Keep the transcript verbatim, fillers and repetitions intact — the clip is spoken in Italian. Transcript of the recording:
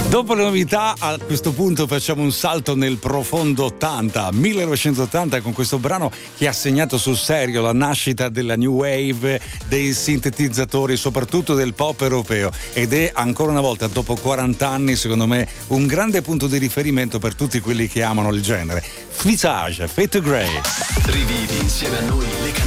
Dopo le novità, a questo punto facciamo un salto nel profondo ottanta, millenovecentottanta, con questo brano che ha segnato sul serio la nascita della new wave, dei sintetizzatori, soprattutto del pop europeo, ed è ancora una volta, dopo quaranta anni, secondo me un grande punto di riferimento per tutti quelli che amano il genere. Visage, Fate Grey. Rivivi insieme a noi le canzoni